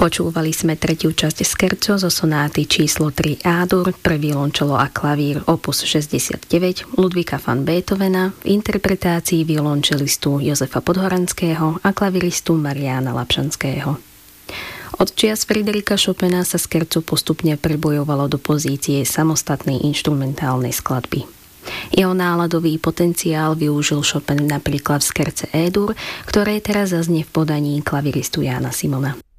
Počúvali sme tretiu časť scherzo zo sonáty číslo 3 A-dur pre violončelo a klavír opus 69 Ludvíka van Beethovena v interpretácii violončelistu Jozefa Podhoranského a klaviristu Mariána Lapšanského. Od čias Friderika Chopina sa scherzo postupne prebojovalo do pozície samostatnej inštrumentálnej skladby. Jeho náladový potenciál využil Chopin napríklad v scherze E-dur, ktoré teraz zaznie v podaní klaviristu Jána Simona.